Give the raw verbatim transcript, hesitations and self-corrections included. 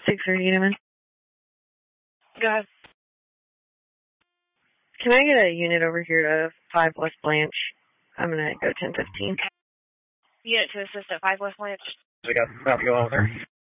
six thirty, Newman. Go ahead. Can I get a unit over here to five West Blanche? I'm going to go ten fifteen. Unit to assist at five West Blanche. We got about to go over there.